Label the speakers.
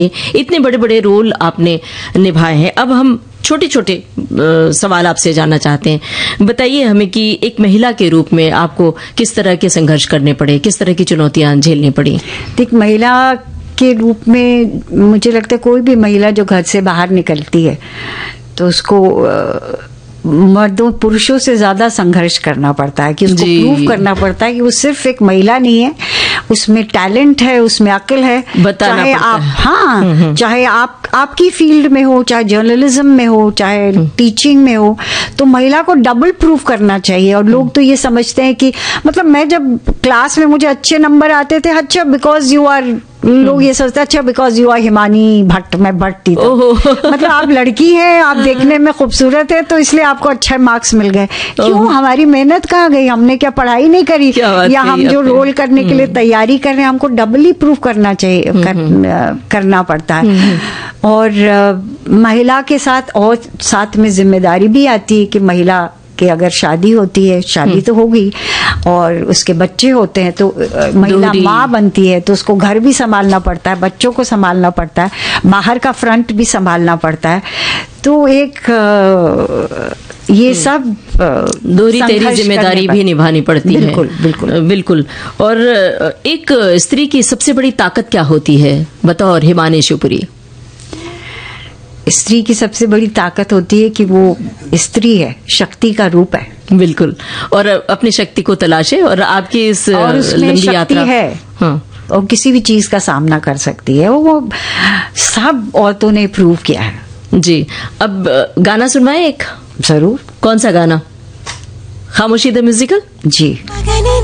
Speaker 1: इतने बड़े बड़े रोल आपने निभाए हैं। अब हम छोटे छोटे सवाल आपसे जानना चाहते हैं। बताइए हमें कि एक महिला के रूप में आपको किस तरह के संघर्ष करने पड़े, किस तरह की चुनौतियां झेलनी पड़ी?
Speaker 2: एक महिला के रूप में मुझे लगता है कोई भी महिला जो घर से बाहर निकलती है तो उसको मर्दों पुरुषों से ज्यादा संघर्ष करना पड़ता है कि उसको प्रूव करना पड़ता है कि वो सिर्फ एक महिला नहीं है, उसमें टैलेंट है, उसमें अक्ल है। चाहे आप चाहे आपकी फील्ड में हो, चाहे जर्नलिज्म में हो, चाहे टीचिंग में हो, तो महिला को डबल प्रूव करना चाहिए। और लोग तो ये समझते हैं कि मतलब मैं जब क्लास में मुझे अच्छे नंबर आते थे, अच्छा बिकॉज यू आर, लोग ये सोचते हैं अच्छा because you are Himani Bhatt, मैं भट्ट थी तो मतलब आप लड़की हैं, आप देखने में खूबसूरत है तो इसलिए आपको अच्छे मार्क्स मिल गए। क्यों? हमारी मेहनत कहाँ गई? हमने क्या पढ़ाई नहीं करी? या हम जो रोल करने के लिए तैयारी कर रहे हैं हमको डबली प्रूफ करना चाहिए, करना पड़ता है। और महिला के साथ और साथ में जिम्मेदारी भी आती है कि महिला कि अगर शादी होती है, शादी तो होगी, और उसके बच्चे होते हैं तो महिला माँ बनती है तो उसको घर भी संभालना पड़ता है, बच्चों को संभालना पड़ता है, बाहर का फ्रंट भी संभालना पड़ता है। तो एक ये सब
Speaker 1: दोहरी तेरी जिम्मेदारी भी निभानी पड़ती है।
Speaker 2: बिल्कुल बिल्कुल
Speaker 1: बिल्कुल। और एक स्त्री की सबसे बड़ी ताकत क्या होती है बतौर हिमानी शिवपुरी?
Speaker 2: स्त्री की सबसे बड़ी ताकत होती है कि वो स्त्री है, शक्ति का रूप है।
Speaker 1: बिल्कुल। और अपनी शक्ति को तलाशे और आपकी इस लंबी यात्रा
Speaker 2: है और किसी भी चीज का सामना कर सकती है, वो सब औरतों ने प्रूव किया है।
Speaker 1: जी। अब गाना सुनवाएं एक?
Speaker 2: जरूर।
Speaker 1: कौन सा गाना? खामोशी द म्यूजिकल?
Speaker 2: जी।